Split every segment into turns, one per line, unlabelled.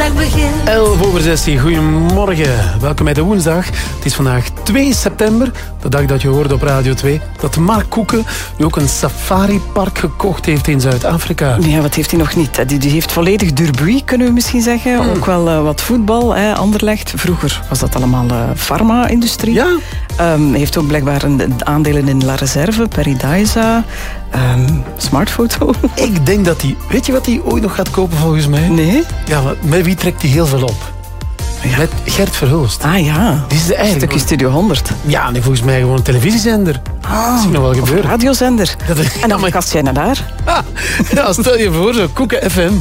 woensdag begint.
11:16, goedemorgen. Welkom bij de woensdag. Het is vandaag 2 september, de dag dat je hoorde op Radio 2... dat Mark Koeken nu ook een safaripark gekocht heeft in Zuid-Afrika.
Ja, wat heeft hij nog niet? Die heeft volledig Durbuy, kunnen we misschien zeggen. Ook wel wat voetbal, Anderlecht. Vroeger was dat allemaal farma-industrie.
Ja.
Hij heeft ook blijkbaar aandelen in La Reserve, Paradisa, Smartfoto.
Ik denk dat hij... Weet je wat hij ooit nog gaat kopen volgens mij?
Nee?
Ja, maar met wie trekt hij heel veel op? Ja. Met Gert Verhulst.
Ah ja,
die is eigenlijk
stukje Studio 100.
Ja, nee, volgens mij gewoon een televisiezender. Dat is nog wel gebeuren.
Of radiozender. En dan gast jij naar daar.
Ja, stel je voor, zo Koeken FM.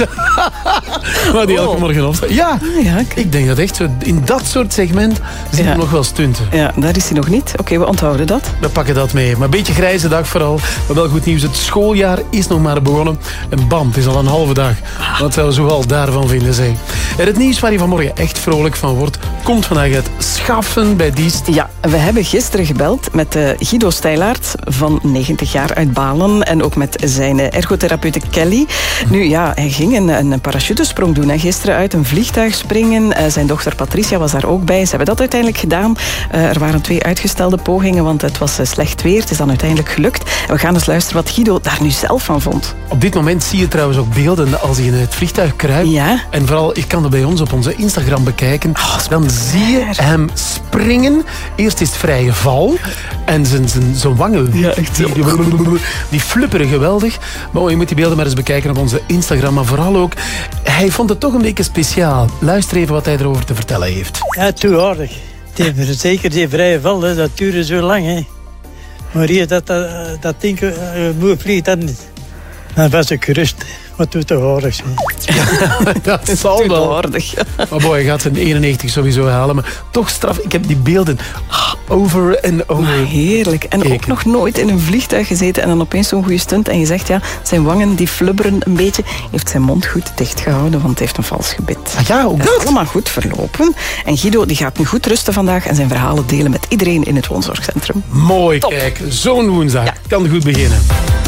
Maar die elke morgen opstaat. Ja, ik denk dat echt zo. In dat soort segment zien we nog wel stunten.
Ja, daar is hij nog niet. Oké, we onthouden dat.
We pakken dat mee. Maar een beetje grijze dag vooral. Maar wel goed nieuws. Het schooljaar is nog maar begonnen. En bam, het is al een halve dag. Wat zou zoal daarvan vinden zijn? En het nieuws waar je vanmorgen echt vrolijk van wordt, komt vandaag uit Schaffen bij Diest.
Ja, we hebben gisteren gebeld met Guido Stijlaert van 90 jaar uit Balen. En ook met zijn ergotherapeute Kelly. Nu ja, hij ging een parachutesprong doen. Gisteren uit een vliegtuig springen. Zijn dochter Patricia was daar ook bij. Ze hebben dat uiteindelijk gedaan. Er waren 2 uitgestelde pogingen, want het was slecht weer. Het is dan uiteindelijk gelukt. En we gaan eens luisteren wat Guido daar nu zelf van vond.
Op dit moment zie je trouwens ook beelden als hij in het vliegtuig kruipt.
Ja.
En vooral, ik kan dat bij ons op onze Instagram bekijken. Dan zie je hem springen. Eerst is het vrije val. En zijn wangen,
ja, echt
die flupperen geweldig. Maar je moet die beelden maar eens bekijken op onze Instagram. Maar vooral ook, hij vond het toch een beetje speciaal. Luister even wat hij erover te vertellen heeft.
Ja, toe aardig. Zeker die vrije val, dat duurde zo lang. Hè. Maar hier, dat ding moe vliegt dat niet. Dan was ik gerust. Wat doet toch aardig zijn.
Ja, dat zal wel.
Aardig.
Maar boy, hij gaat zijn 91 sowieso halen. Maar toch straf, ik heb die beelden over en over.
Maar heerlijk. En ook nog nooit in een vliegtuig gezeten en dan opeens zo'n goede stunt. En je zegt, ja, zijn wangen die flubberen een beetje. Heeft zijn mond goed dichtgehouden, want hij heeft een vals gebit.
Ah ja, ook dat?
Is allemaal goed verlopen. En Guido die gaat nu goed rusten vandaag en zijn verhalen delen met iedereen in het woonzorgcentrum.
Mooi,
Top.
kijk. Zo'n woensdag kan goed beginnen.